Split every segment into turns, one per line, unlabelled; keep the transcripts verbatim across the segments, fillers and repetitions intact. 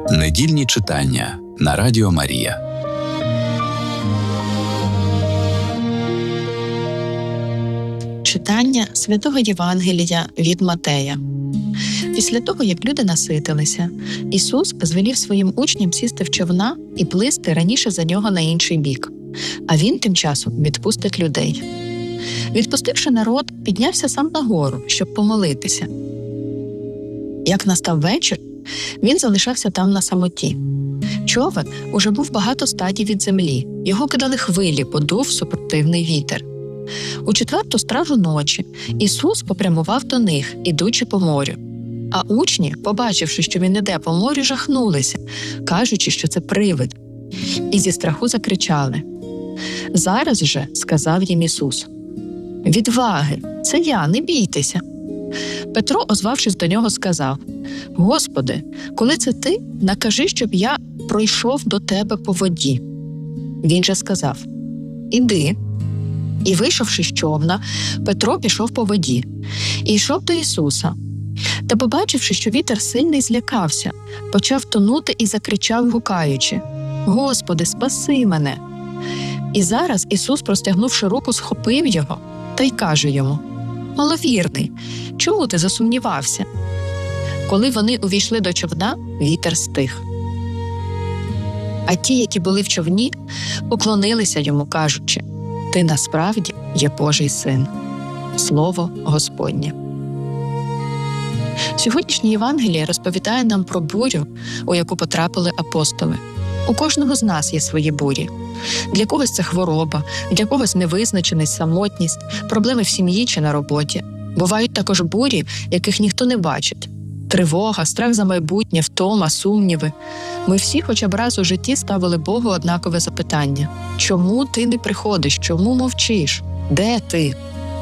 Недільні читання на Радіо Марія.
Читання Святого Євангелія від Матея. Після того, як люди наситилися, Ісус звелів своїм учням сісти в човна і плисти раніше за нього на інший бік, а Він тим часом відпустить людей. Відпустивши народ, піднявся сам на гору, щоб помолитися. Як настав вечір, він залишався там на самоті. Човен уже був багато стадій від землі, його кидали хвилі, подув супротивний вітер. У четверту стражу ночі Ісус попрямував до них, ідучи по морю. А учні, побачивши, що він іде по морю, жахнулися, кажучи, що це привид. І зі страху закричали. «Зараз же», – сказав їм Ісус, – «відваги, це я, не бійтеся». Петро, озвавшись до нього, сказав: «Господи, коли це ти, накажи, щоб я пройшов до тебе по воді». Він же сказав: «Іди». І, вийшовши з човна, Петро пішов по воді і йшов до Ісуса. Та, побачивши, що вітер сильний, злякався, почав тонути і закричав, гукаючи: «Господи, спаси мене!» І зараз Ісус, простягнувши руку, схопив його та й каже йому: «Маловірний, чому ти засумнівався?» Коли вони увійшли до човна, вітер стих. А ті, які були в човні, поклонилися йому, кажучи: «Ти насправді є Божий Син». Слово Господнє. Сьогоднішнє Євангеліє розповідає нам про бурю, у яку потрапили апостоли. У кожного з нас є свої бурі. Для когось це хвороба, для когось невизначеність, самотність, проблеми в сім'ї чи на роботі. Бувають також бурі, яких ніхто не бачить. Тривога, страх за майбутнє, втома, сумніви. Ми всі хоча б раз у житті ставили Богу однакове запитання: чому ти не приходиш, чому мовчиш, де ти?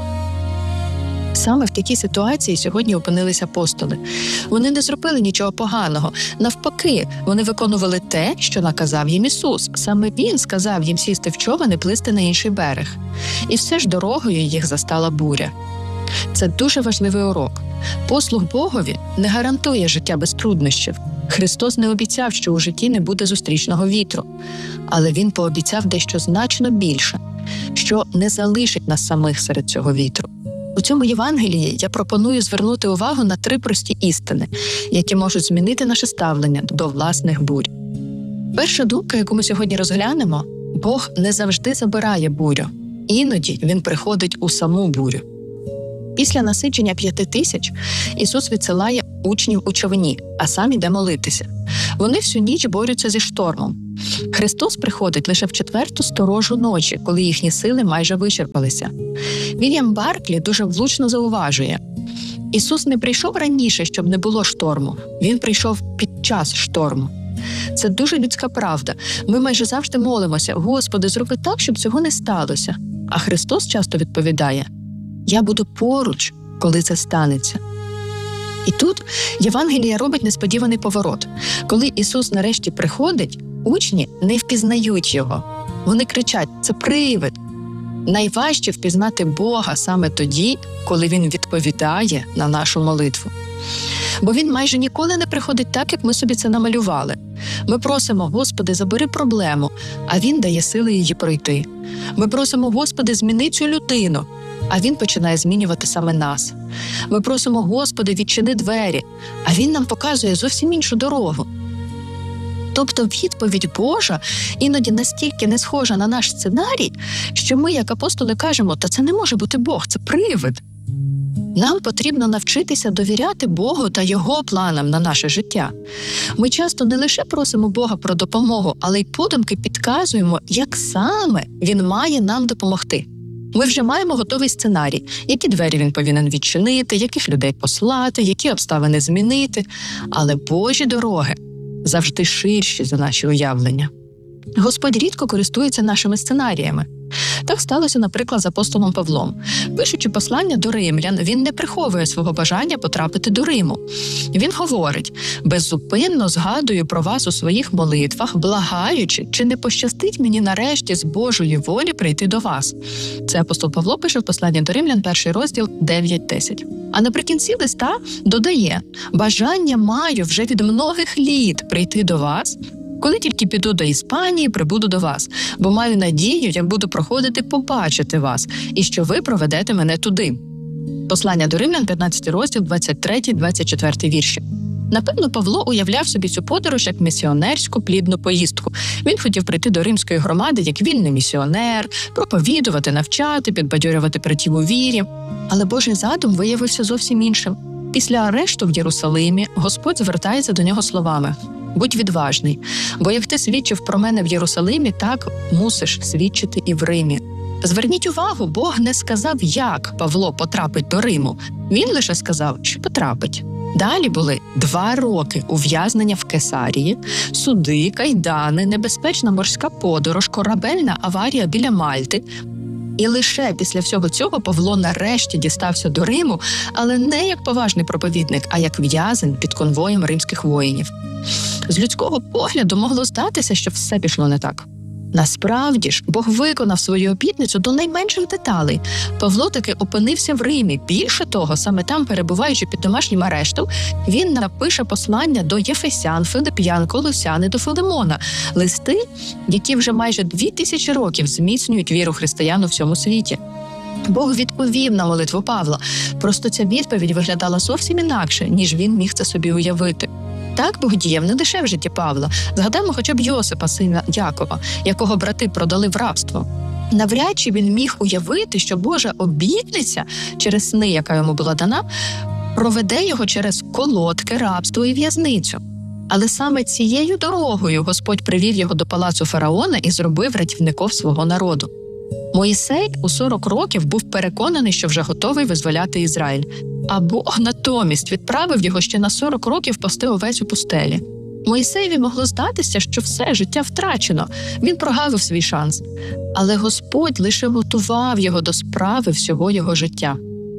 Саме в такій ситуації сьогодні опинилися апостоли. Вони не зробили нічого поганого. Навпаки, вони виконували те, що наказав їм Ісус. Саме Він сказав їм сісти в човен і плисти на інший берег. І все ж дорогою їх застала буря. Це дуже важливий урок. Послуг Богові не гарантує життя без труднощів. Христос не обіцяв, що у житті не буде зустрічного вітру. Але Він пообіцяв дещо значно більше, що не залишить нас самих серед цього вітру. У цьому Євангелії я пропоную звернути увагу на три прості істини, які можуть змінити наше ставлення до власних бурь. Перша думка, яку ми сьогодні розглянемо – Бог не завжди забирає бурю. Іноді Він приходить у саму бурю. Після насичення п'яти тисяч Ісус відсилає учнів у човні, а сам іде молитися. Вони всю ніч борються зі штормом. Христос приходить лише в четверту сторожу ночі, коли їхні сили майже вичерпалися. Вільям Барклі дуже влучно зауважує: Ісус не прийшов раніше, щоб не було шторму. Він прийшов під час шторму. Це дуже людська правда. Ми майже завжди молимося: «Господи, зроби так, щоб цього не сталося». А Христос часто відповідає: «Я буду поруч, коли це станеться». І тут Євангелія робить несподіваний поворот. Коли Ісус нарешті приходить, учні не впізнають Його. Вони кричать: «Це привид!». Найважче впізнати Бога саме тоді, коли Він відповідає на нашу молитву. Бо Він майже ніколи не приходить так, як ми собі це намалювали. Ми просимо: «Господи, забери проблему», а Він дає сили її пройти. Ми просимо: «Господи, зміни цю людину», а Він починає змінювати саме нас. Ми просимо: «Господи, відчини двері», а Він нам показує зовсім іншу дорогу. Тобто відповідь Божа іноді настільки не схожа на наш сценарій, що ми, як апостоли, кажемо: «Та це не може бути Бог, це привид». Нам потрібно навчитися довіряти Богу та Його планам на наше життя. Ми часто не лише просимо Бога про допомогу, але й подумки підказуємо, як саме Він має нам допомогти. Ми вже маємо готовий сценарій, які двері Він повинен відчинити, яких людей послати, які обставини змінити. Але Божі дороги завжди ширші за наші уявлення. Господь рідко користується нашими сценаріями. Так сталося, наприклад, з апостолом Павлом. Пишучи послання до римлян, він не приховує свого бажання потрапити до Риму. Він говорить: «Беззупинно згадую про вас у своїх молитвах, благаючи, чи не пощастить мені нарешті з Божої волі прийти до вас». Це апостол Павло пише в посланні до римлян, перший розділ, дев'ять десять. А наприкінці листа додає: «Бажання маю вже від многих літ прийти до вас, коли тільки піду до Іспанії, прибуду до вас, бо маю надію, як буду проходити, побачити вас, і що ви проведете мене туди». Послання до римлян, п'ятнадцятий розділ, двадцять третій двадцять четвертий вірші. Напевно, Павло уявляв собі цю подорож як місіонерську плідну поїздку. Він хотів прийти до римської громади як вільний місіонер, проповідувати, навчати, підбадьорювати братів у вірі. Але Божий задум виявився зовсім іншим. Після арешту в Єрусалимі Господь звертається до нього словами: «Будь відважний, бо як ти свідчив про мене в Єрусалимі, так мусиш свідчити і в Римі». Зверніть увагу, Бог не сказав, як Павло потрапить до Риму. Він лише сказав, що потрапить. Далі були два роки ув'язнення в Кесарії, суди, кайдани, небезпечна морська подорож, корабельна аварія біля Мальти. І лише після всього цього Павло нарешті дістався до Риму, але не як поважний проповідник, а як в'язень під конвоєм римських воїнів. З людського погляду могло здатися, що все пішло не так. Насправді ж, Бог виконав свою обітницю до найменших деталей. Павло таки опинився в Римі. Більше того, саме там, перебуваючи під домашнім арештом, він напише послання до Єфесян, Филип'ян, Колосян і до Филимона. Листи, які вже майже дві тисячі років зміцнюють віру християн у всьому світі. Бог відповів на молитву Павла. Просто ця відповідь виглядала зовсім інакше, ніж він міг це собі уявити. Так Бог діяв не лише в житті Павла. Згадаємо хоча б Йосипа, сина Якова, якого брати продали в рабство. Навряд чи він міг уявити, що Божа обітниця через сни, яка йому була дана, проведе його через колодки, рабство і в'язницю. Але саме цією дорогою Господь привів його до палацу фараона і зробив рятівником свого народу. Моїсей у сорок років був переконаний, що вже готовий визволяти Ізраїль. А Бог натомість відправив його ще на сорок років пасти овець у пустелі. Моїсеєві могло здатися, що все життя втрачено, він прогавив свій шанс. Але Господь лише готував його до справи всього його життя.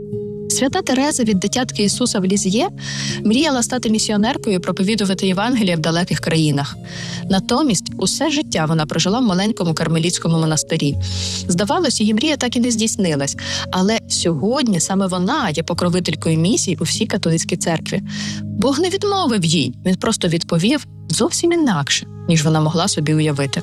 Свята Тереза від дитятки Ісуса в Лізьє мріяла стати місіонеркою і проповідувати Євангеліє в далеких країнах. Натомість усе життя вона прожила в маленькому кармелітському монастирі. Здавалось, її мрія так і не здійснилась, але сьогодні саме вона є покровителькою місій у всій католицькій церкві. Бог не відмовив їй, він просто відповів зовсім інакше, ніж вона могла собі уявити.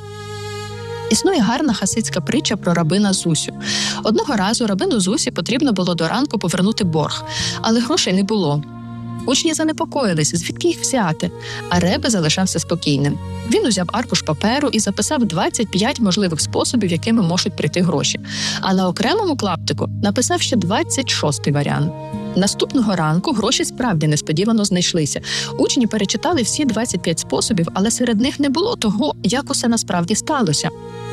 Існує гарна хасидська притча про рабина Зусю. Одного разу рабину Зусі потрібно було до ранку повернути борг, але грошей не було. Учні занепокоїлися, звідки їх взяти, а ребе залишався спокійним. Він узяв аркуш паперу і записав двадцять п'ять можливих способів, якими можуть прийти гроші. А на окремому клаптику написав ще двадцять шостий варіант. Наступного ранку гроші справді несподівано знайшлися. Учні перечитали всі двадцять п'ять способів, але серед них не було того, як усе насправді сталося.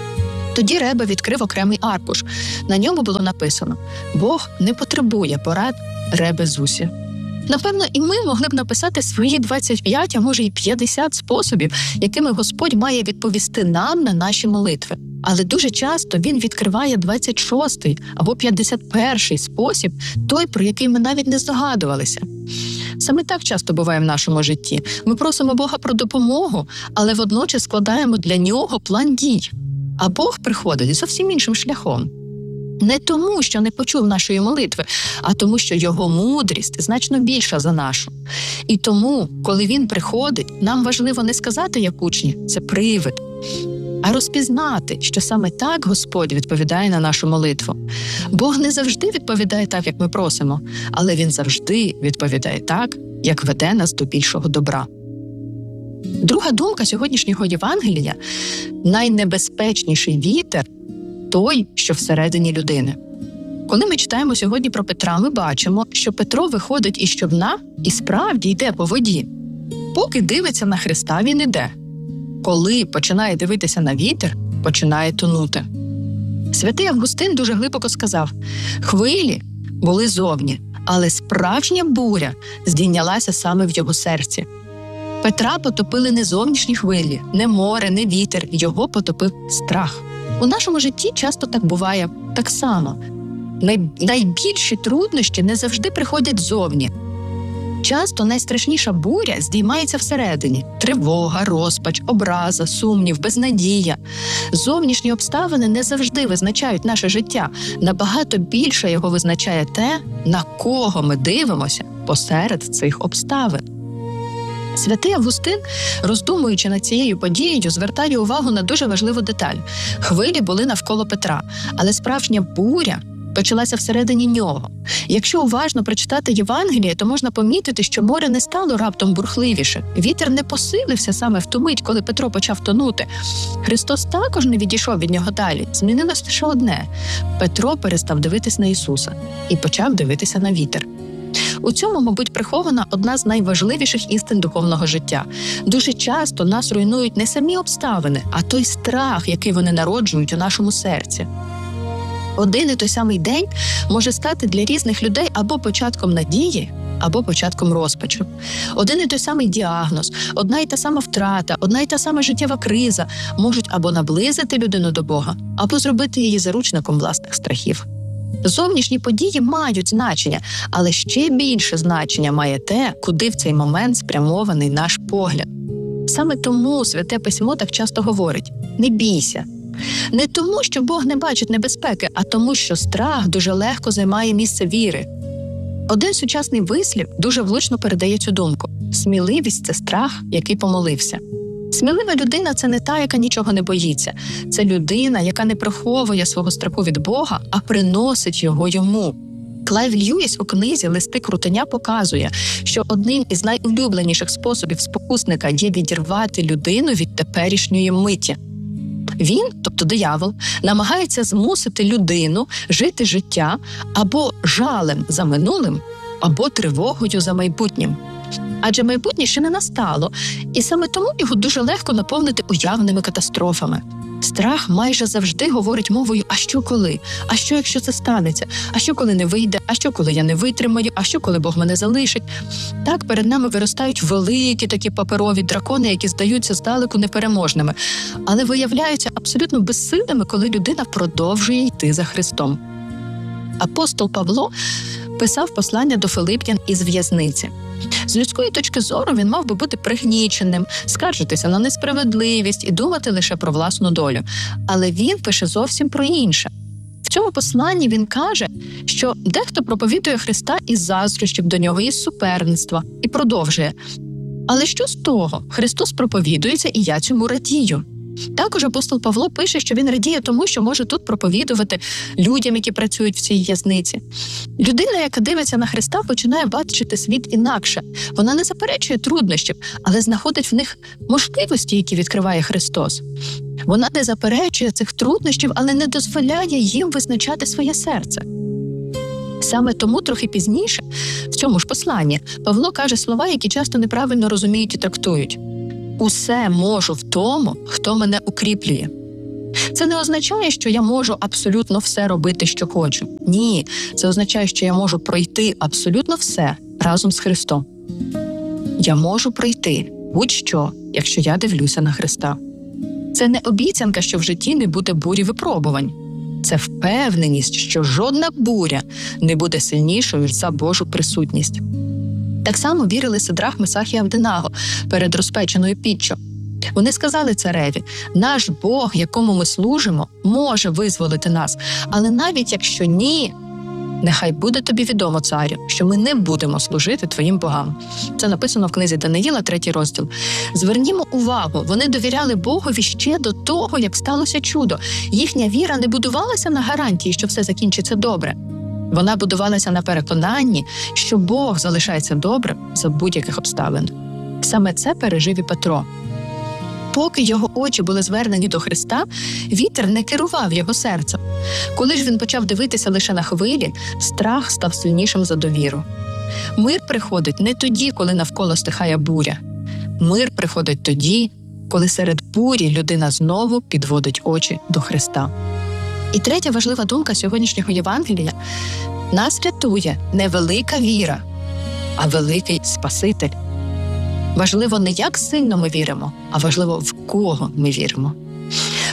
Тоді ребе відкрив окремий аркуш. На ньому було написано: «Бог не потребує порад ребе Зусі». Напевно, і ми могли б написати свої двадцять п'ять, а може й п'ятдесят способів, якими Господь має відповісти нам на наші молитви. Але дуже часто він відкриває двадцять шостий або п'ятдесят перший спосіб, той, про який ми навіть не здогадувалися. Саме так часто буває в нашому житті. Ми просимо Бога про допомогу, але водночас складаємо для нього план дій. А Бог приходить зовсім іншим шляхом. Не тому, що не почув нашої молитви, а тому, що його мудрість значно більша за нашу. І тому, коли він приходить, нам важливо не сказати, як учні, це привид, а розпізнати, що саме так Господь відповідає на нашу молитву. Бог не завжди відповідає так, як ми просимо, але він завжди відповідає так, як веде нас до більшого добра. Друга думка сьогоднішнього Євангелія – найнебезпечніший вітер – той, що всередині людини. Коли ми читаємо сьогодні про Петра, ми бачимо, що Петро виходить із човна і справді йде по воді. Поки дивиться на Христа, він іде. Коли починає дивитися на вітер, починає тонути. Святий Августин дуже глибоко сказав: «Хвилі були зовні, але справжня буря здійнялася саме в його серці». Петра потопили не зовнішні хвилі, не море, не вітер, його потопив страх. У нашому житті часто так буває так само. Най... Найбільші труднощі не завжди приходять ззовні. Часто найстрашніша буря здіймається всередині. Тривога, розпач, образа, сумнів, безнадія. Зовнішні обставини не завжди визначають наше життя. Набагато більше його визначає те, на кого ми дивимося посеред цих обставин. Святий Августин, роздумуючи над цією подією, звертає увагу на дуже важливу деталь. Хвилі були навколо Петра, але справжня буря почалася всередині нього. Якщо уважно прочитати Євангеліє, то можна помітити, що море не стало раптом бурхливіше. Вітер не посилився саме в ту мить, коли Петро почав тонути. Христос також не відійшов від нього далі. Змінилося лише одне. Петро перестав дивитись на Ісуса і почав дивитися на вітер. У цьому, мабуть, прихована одна з найважливіших істин духовного життя. Дуже часто нас руйнують не самі обставини, а той страх, який вони народжують у нашому серці. Один і той самий день може стати для різних людей або початком надії, або початком розпачу. Один і той самий діагноз, одна й та сама втрата, одна й та сама життєва криза можуть або наблизити людину до Бога, або зробити її заручником власних страхів. Зовнішні події мають значення, але ще більше значення має те, куди в цей момент спрямований наш погляд. Саме тому Святе Письмо так часто говорить «не бійся». Не тому, що Бог не бачить небезпеки, а тому, що страх дуже легко займає місце віри. Один сучасний вислів дуже влучно передає цю думку. Сміливість – це страх, який помолився. Смілива людина – це не та, яка нічого не боїться. Це людина, яка не приховує свого страху від Бога, а приносить його йому. Клайв Льюіс у книзі «Листи крутеня» показує, що одним із найулюбленіших способів спокусника є відірвати людину від теперішньої миті. Він, тобто диявол, намагається змусити людину жити життя або жалем за минулим, або тривогою за майбутнім. Адже майбутнє ще не настало, і саме тому його дуже легко наповнити уявними катастрофами. Страх майже завжди говорить мовою «а що коли?», «а що якщо це станеться?», «а що коли не вийде?», «а що коли я не витримаю?», «а що коли Бог мене залишить?». Так перед нами виростають великі такі паперові дракони, які здаються здалеку непереможними, але виявляються абсолютно безсильними, коли людина продовжує йти за Христом. Апостол Павло писав послання до Филип'ян із в'язниці. З людської точки зору він мав би бути пригніченим, скаржитися на несправедливість і думати лише про власну долю. Але він пише зовсім про інше. В цьому посланні він каже, що дехто проповідує Христа із заздрощів до нього, із суперництва, і продовжує. Але що з того? Христос проповідується, і я цьому радію. Також апостол Павло пише, що він радіє тому, що може тут проповідувати людям, які працюють в цій в'язниці. Людина, яка дивиться на Христа, починає бачити світ інакше. Вона не заперечує труднощів, але знаходить в них можливості, які відкриває Христос. Вона не заперечує цих труднощів, але не дозволяє їм визначати своє серце. Саме тому трохи пізніше, в цьому ж посланні, Павло каже слова, які часто неправильно розуміють і трактують. «Усе можу в тому, хто мене укріплює». Це не означає, що я можу абсолютно все робити, що хочу. Ні, це означає, що я можу пройти абсолютно все разом з Христом. Я можу пройти будь-що, якщо я дивлюся на Христа. Це не обіцянка, що в житті не буде бурі випробувань. Це впевненість, що жодна буря не буде сильнішою за Божу присутність. Так само вірили Сидрах, Месах і Авденаго перед розпеченою піччю. Вони сказали цареві, наш Бог, якому ми служимо, може визволити нас, але навіть якщо ні, нехай буде тобі відомо, царю, що ми не будемо служити твоїм богам. Це написано в книзі Даниїла, третій розділ. Звернімо увагу, вони довіряли Богові ще до того, як сталося чудо. Їхня віра не будувалася на гарантії, що все закінчиться добре. Вона будувалася на переконанні, що Бог залишається добрим за будь-яких обставин. Саме це пережив і Петро. Поки його очі були звернені до Христа, вітер не керував його серцем. Коли ж він почав дивитися лише на хвилі, страх став сильнішим за довіру. Мир приходить не тоді, коли навколо стихає буря. Мир приходить тоді, коли серед бурі людина знову підводить очі до Христа. І третя важлива думка сьогоднішнього Євангелія – нас рятує не велика віра, а великий Спаситель. Важливо не як сильно ми віримо, а важливо в кого ми віримо.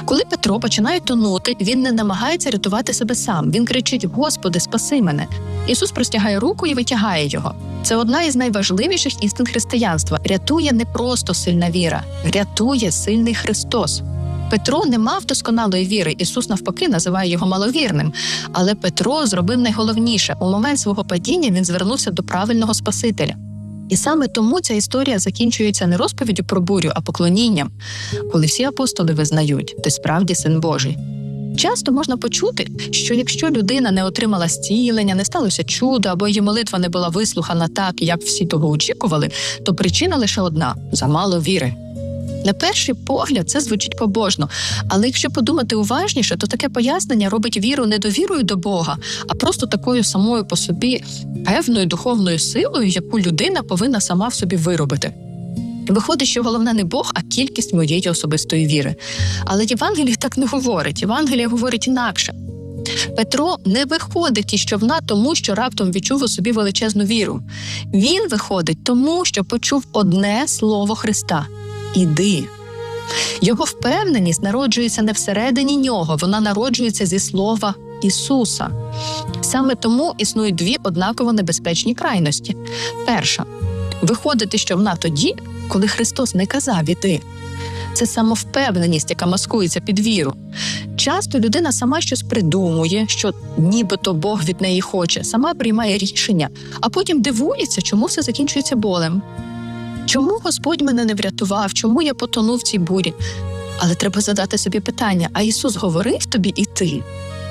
Коли Петро починає тонути, він не намагається рятувати себе сам. Він кричить: «Господи, спаси мене!» Ісус простягає руку і витягає його. Це одна із найважливіших істин християнства. Рятує не просто сильна віра, рятує сильний Христос. Петро не мав досконалої віри, Ісус навпаки називає його маловірним. Але Петро зробив найголовніше. У момент свого падіння він звернувся до правильного Спасителя. І саме тому ця історія закінчується не розповіддю про бурю, а поклонінням, коли всі апостоли визнають: «Ти справді Син Божий». Часто можна почути, що якщо людина не отримала зцілення, не сталося чудо, або її молитва не була вислухана так, як всі того очікували, то причина лише одна – замало віри. На перший погляд це звучить побожно, але якщо подумати уважніше, то таке пояснення робить віру не довірою до Бога, а просто такою самою по собі певною духовною силою, яку людина повинна сама в собі виробити. Виходить, що головне не Бог, а кількість моєї особистої віри. Але Євангеліє так не говорить. Євангеліє говорить інакше. Петро не виходить із човна тому, що раптом відчув у собі величезну віру. Він виходить тому, що почув одне слово Христа – «Іди». Його впевненість народжується не всередині нього, вона народжується зі слова Ісуса. Саме тому існують дві однаково небезпечні крайності. Перша – виходити з човна тоді, коли Христос не казав «Іди». Це самовпевненість, яка маскується під віру. Часто людина сама щось придумує, що нібито Бог від неї хоче, сама приймає рішення, а потім дивується, чому все закінчується болем. Чому Господь мене не врятував? Чому я потонув в цій бурі? Але треба задати собі питання: а Ісус говорив тобі іти?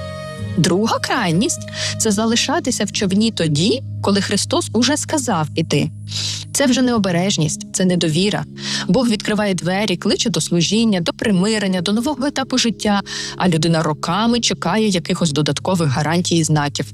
Друга крайність – це залишатися в човні тоді, коли Христос уже сказав іти. Це вже не обережність, це недовіра. Бог відкриває двері, кличе до служіння, до примирення, до нового етапу життя, а людина роками чекає якихось додаткових гарантій і знаків.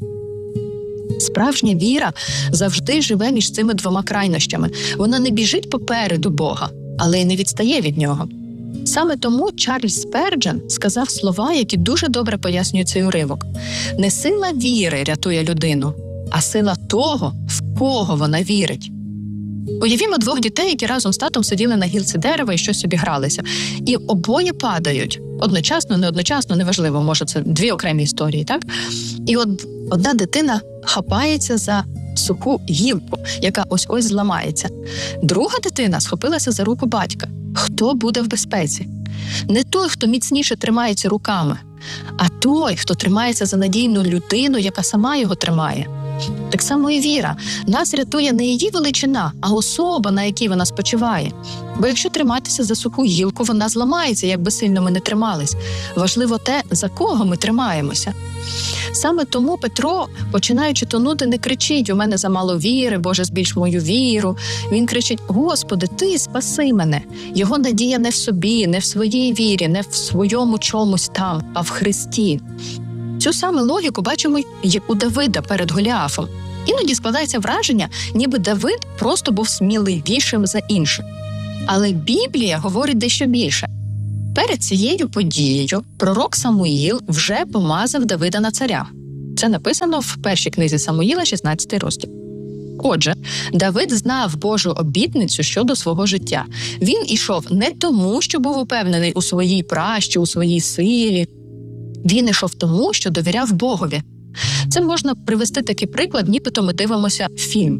Справжня віра завжди живе між цими двома крайнощами. Вона не біжить попереду Бога, але й не відстає від нього. Саме тому Чарльз Сперджен сказав слова, які дуже добре пояснюють цей уривок. Не сила віри рятує людину, а сила того, в кого вона вірить. Уявімо двох дітей, які разом з татом сиділи на гілці дерева і щось собі гралися. І обоє падають. Одночасно, не одночасно, неважливо, може це дві окремі історії, так? І от одна дитина хапається за суху гілку, яка ось-ось зламається. Друга дитина схопилася за руку батька. Хто буде в безпеці? Не той, хто міцніше тримається руками, а той, хто тримається за надійну людину, яка сама його тримає. Так само і віра. Нас рятує не її величина, а особа, на якій вона спочиває. Бо якщо триматися за суху гілку, вона зламається, як би сильно ми не тримались. Важливо те, за кого ми тримаємося. Саме тому Петро, починаючи тонути, не кричить: «У мене замало віри, Боже, збільш мою віру». Він кричить: «Господи, Ти спаси мене». Його надія не в собі, не в своїй вірі, не в своєму чомусь там, а в Христі. Цю саме логіку бачимо як у Давида перед Голіафом. Іноді складається враження, ніби Давид просто був сміливішим за інших. Але Біблія говорить дещо більше. Перед цією подією пророк Самуїл вже помазав Давида на царя. Це написано в першій книзі Самуїла, шістнадцятий розділ. Отже, Давид знав Божу обітницю щодо свого життя. Він ішов не тому, що був упевнений у своїй пращі, у своїй силі. Він ішов тому, що довіряв Богові. Це можна привести такий приклад, нібито ми дивимося фільм.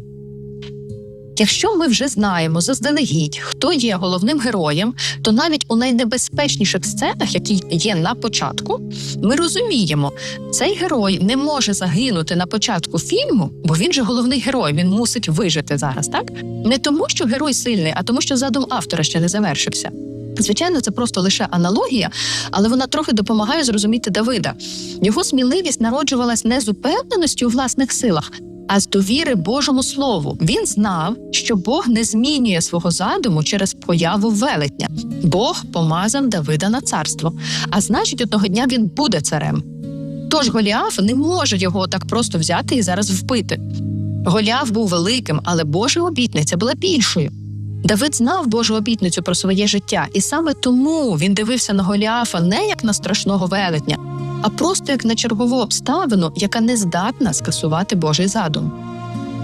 Якщо ми вже знаємо заздалегідь, хто є головним героєм, то навіть у найнебезпечніших сценах, які є на початку, ми розуміємо, цей герой не може загинути на початку фільму, бо він же головний герой, він мусить вижити зараз, так? Не тому, що герой сильний, а тому, що задум автора ще не завершився. Звичайно, це просто лише аналогія, але вона трохи допомагає зрозуміти Давида. Його сміливість народжувалась не з упевненості у власних силах, а з довіри Божому Слову. Він знав, що Бог не змінює свого задуму через появу велетня. Бог помазав Давида на царство, а значить, одного дня він буде царем. Тож Голіаф не може його так просто взяти і зараз вбити. Голіаф був великим, але Божа обітниця була більшою. Давид знав Божу обітницю про своє життя, і саме тому він дивився на Голіафа не як на страшного велетня, а просто як на чергову обставину, яка не здатна скасувати Божий задум.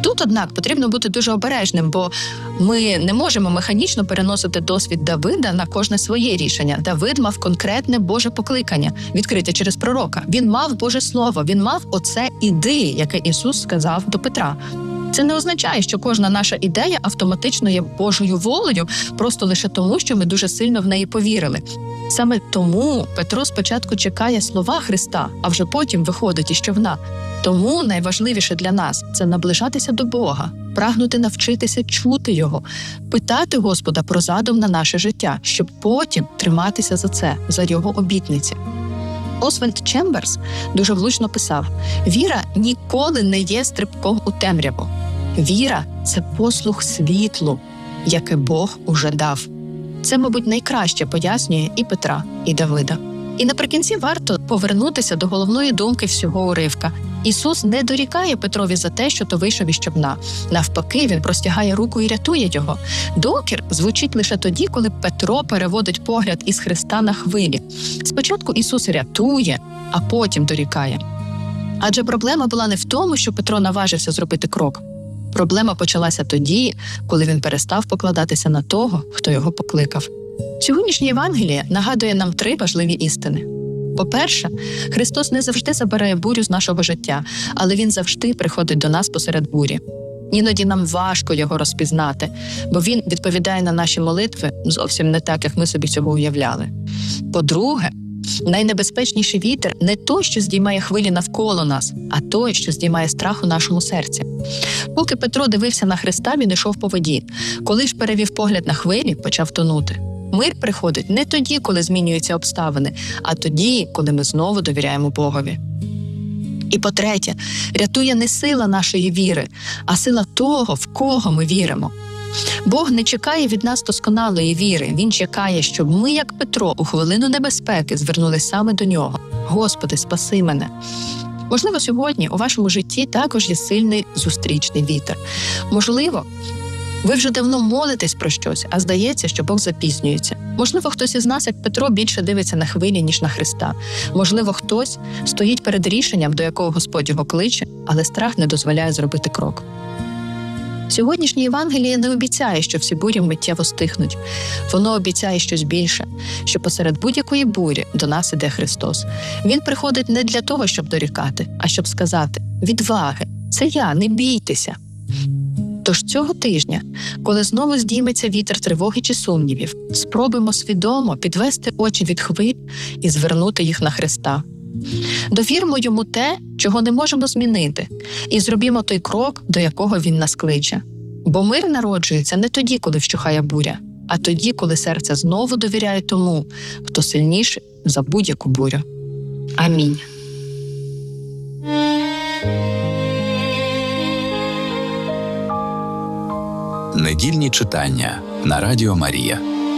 Тут, однак, потрібно бути дуже обережним, бо ми не можемо механічно переносити досвід Давида на кожне своє рішення. Давид мав конкретне Боже покликання, відкрите через пророка. Він мав Боже Слово, він мав оце «іди», яке Ісус сказав до Петра. Це не означає, що кожна наша ідея автоматично є Божою волею, просто лише тому, що ми дуже сильно в неї повірили. Саме тому Петро спочатку чекає слова Христа, а вже потім виходить із човна. Тому найважливіше для нас – це наближатися до Бога, прагнути навчитися чути Його, питати Господа про задум на наше життя, щоб потім триматися за це, за Його обітниці. Освальд Чемберс дуже влучно писав: «Віра ніколи не є стрибком у темряву. Віра – це послух світлу, яке Бог уже дав». Це, мабуть, найкраще пояснює і Петра, і Давида. І наприкінці варто повернутися до головної думки всього уривка. Ісус не дорікає Петрові за те, що то вийшов із човна. Навпаки, Він простягає руку і рятує його. Докір звучить лише тоді, коли Петро переводить погляд із Христа на хвилі. Спочатку Ісус рятує, а потім дорікає. Адже проблема була не в тому, що Петро наважився зробити крок. Проблема почалася тоді, коли він перестав покладатися на того, хто його покликав. Сьогоднішнє Євангеліє нагадує нам три важливі істини. По-перше, Христос не завжди забирає бурю з нашого життя, але Він завжди приходить до нас посеред бурі. Іноді нам важко Його розпізнати, бо Він відповідає на наші молитви зовсім не так, як ми собі цього уявляли. По-друге, найнебезпечніший вітер не той, що здіймає хвилі навколо нас, а той, що здіймає страх у нашому серці. Поки Петро дивився на Христа, він ішов по воді. Коли ж перевів погляд на хвилі, почав тонути. Мир приходить не тоді, коли змінюються обставини, а тоді, коли ми знову довіряємо Богові. І по-третє, рятує не сила нашої віри, а сила того, в кого ми віримо. Бог не чекає від нас досконалої віри. Він чекає, щоб ми, як Петро, у хвилину небезпеки звернулись саме до Нього. «Господи, спаси мене!» Можливо, сьогодні у вашому житті також є сильний зустрічний вітер. Можливо, ви вже давно молитесь про щось, а здається, що Бог запізнюється. Можливо, хтось із нас, як Петро, більше дивиться на хвилі, ніж на Христа. Можливо, хтось стоїть перед рішенням, до якого Господь його кличе, але страх не дозволяє зробити крок. Сьогоднішнє Євангеліє не обіцяє, що всі бурі миттєво стихнуть. Воно обіцяє щось більше, що посеред будь-якої бурі до нас іде Христос. Він приходить не для того, щоб дорікати, а щоб сказати: «Відваги, це я, не бійтеся». Тож цього тижня, коли знову здійметься вітер тривоги чи сумнівів, спробуємо свідомо підвести очі від хвиль і звернути їх на Христа. Довірмо Йому те, чого не можемо змінити, і зробімо той крок, до якого Він нас кличе. Бо мир народжується не тоді, коли вщухає буря, а тоді, коли серце знову довіряє тому, хто сильніший за будь-яку бурю. Амінь.
Недільні читання на Радіо Марія.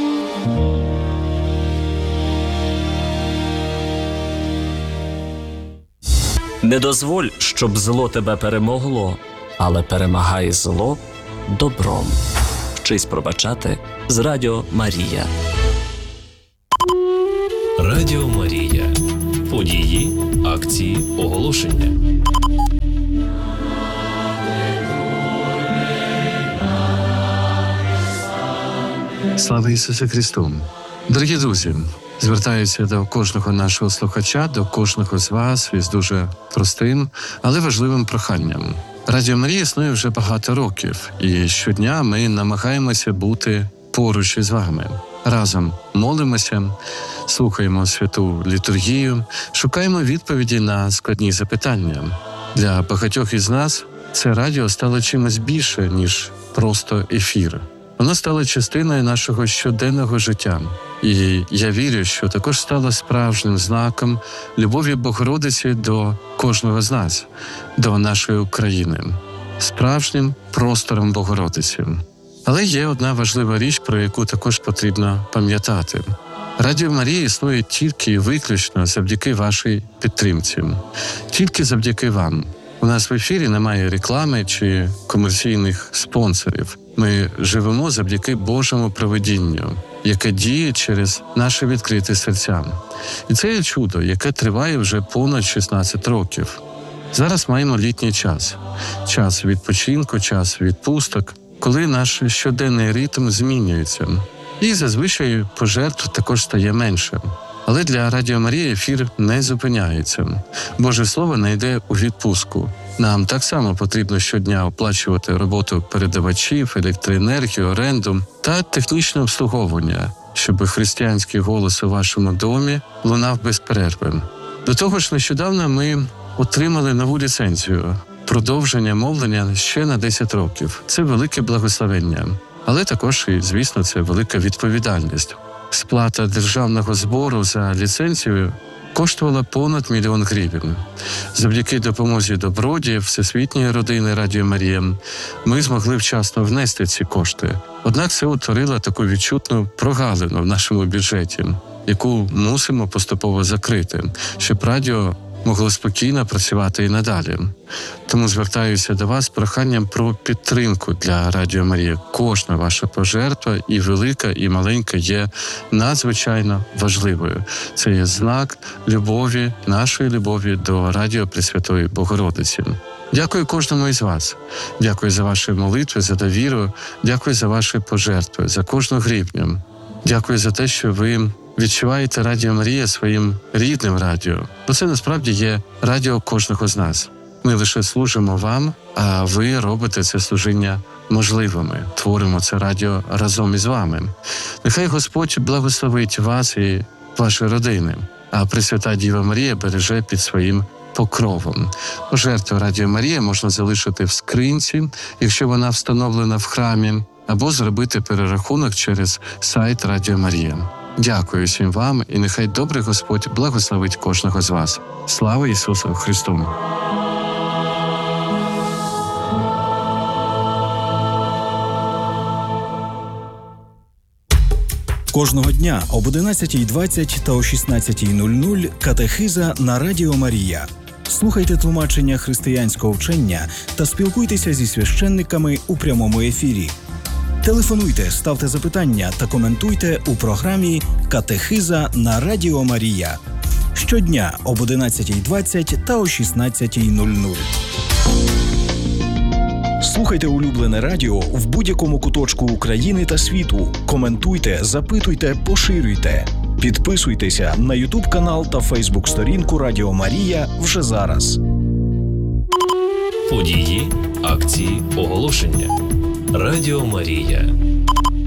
Не дозволь, щоб зло тебе перемогло, але перемагай зло добром. Вчись пробачати з Радіо Марія.
Радіо Марія. Події, акції, оголошення.
Слава Ісусу Христу! Дорогі друзі, звертаюся до кожного нашого слухача, до кожного з вас із дуже простим, але важливим проханням. Радіо Марія існує вже багато років, і щодня ми намагаємося бути поруч із вами. Разом молимося, слухаємо святу літургію, шукаємо відповіді на складні запитання. Для багатьох із нас це радіо стало чимось більше, ніж просто ефір. Воно стало частиною нашого щоденного життя. І я вірю, що також стало справжнім знаком любові Богородиці до кожного з нас, до нашої України, справжнім простором Богородиці. Але є одна важлива річ, про яку також потрібно пам'ятати. Радіо Марія існує тільки і виключно завдяки вашій підтримці. Тільки завдяки вам. У нас в ефірі немає реклами чи комерційних спонсорів. Ми живемо завдяки Божому провидінню, яке діє через наші відкриті серця. І це є чудо, яке триває вже понад шістнадцять років. Зараз маємо літній час, час відпочинку, час відпусток, коли наш щоденний ритм змінюється. І зазвичай пожертв також стає менше. Але для Радіо Марія ефір не зупиняється. Боже Слово не йде у відпустку. Нам так само потрібно щодня оплачувати роботу передавачів, електроенергію, оренду та технічне обслуговування, щоб християнський голос у вашому домі лунав без перерви. До того ж, нещодавно ми отримали нову ліцензію – продовження мовлення ще на десять років. Це велике благословення. Але також, і, звісно, це велика відповідальність. Сплата державного збору за ліцензію коштувала понад мільйон гривень. Завдяки допомозі добродії Всесвітньої родини Радіо Марія ми змогли вчасно внести ці кошти. Однак це утворило таку відчутну прогалину в нашому бюджеті, яку мусимо поступово закрити, щоб радіо могло спокійно працювати і надалі. Тому звертаюся до вас з проханням про підтримку для Радіо Марія. Кожна ваша пожертва, і велика, і маленька, є надзвичайно важливою. Це є знак любові, нашої любові до Радіо Пресвятої Богородиці. Дякую кожному із вас. Дякую за ваші молитви, за довіру. Дякую за ваші пожертви, за кожну гривню. Дякую за те, що ви відчуваєте Радіо Марія своїм рідним радіо. Бо це насправді є радіо кожного з нас. Ми лише служимо вам, а ви робите це служіння можливими. Творимо це радіо разом із вами. Нехай Господь благословить вас і ваші родини, а Пресвята Діва Марія береже під своїм покровом. Жертву Радіо Марія можна залишити в скринці, якщо вона встановлена в храмі, або зробити перерахунок через сайт Радіо Марія. Дякую всім вам, і нехай добрий Господь благословить кожного з вас. Слава Ісусу Христу!
Кожного дня об одинадцятій двадцять та о шістнадцятій нуль нуль катехиза на Радіо Марія. Слухайте тлумачення християнського вчення та спілкуйтеся зі священниками у прямому ефірі. Телефонуйте, ставте запитання та коментуйте у програмі «Катехиза на Радіо Марія». Щодня об одинадцятій двадцять та о шістнадцятій нуль нуль. Слухайте улюблене радіо в будь-якому куточку України та світу. Коментуйте, запитуйте, поширюйте. Підписуйтеся на ютуб-канал та фейсбук-сторінку Радіо Марія вже зараз.
Події, акції, оголошення. Радіо Марія.